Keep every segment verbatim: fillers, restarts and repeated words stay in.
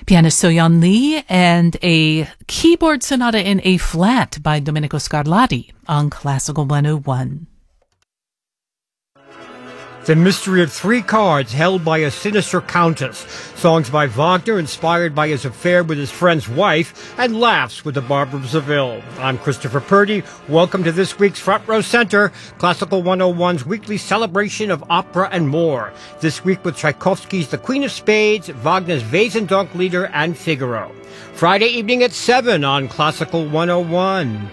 Pianist So-Yeon Lee and a keyboard sonata in A flat by Domenico Scarlatti on Classical one oh one. The Mystery of Three Cards, held by a sinister countess. Songs by Wagner inspired by his affair with his friend's wife, and laughs with the Barber of Seville. I'm Christopher Purdy. Welcome to this week's Front Row Center, Classical one oh one's weekly celebration of opera and more. This week with Tchaikovsky's The Queen of Spades, Wagner's Wesendonck Lieder, and Figaro. Friday evening at seven on Classical one oh one.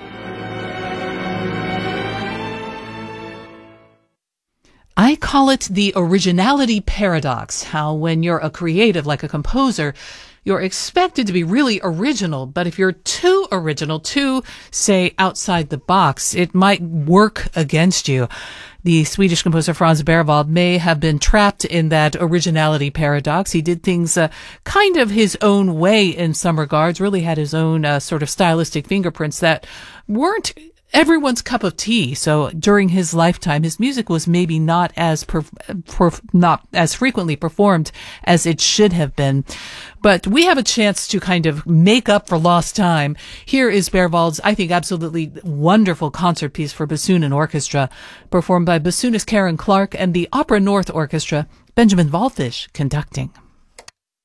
I call it the originality paradox, how when you're a creative like a composer, you're expected to be really original, but if you're too original, too, say, outside the box, it might work against you. The Swedish composer Franz Berwald may have been trapped in that originality paradox. He did things uh, kind of his own way in some regards, really had his own uh, sort of stylistic fingerprints that weren't everyone's cup of tea. So during his lifetime, his music was maybe not as per, per, not as frequently performed as it should have been. But we have a chance to kind of make up for lost time. Here is Berwald's, I think, absolutely wonderful concert piece for bassoon and orchestra, performed by bassoonist Karen Clark and the Opera North Orchestra, Benjamin Wallfisch conducting.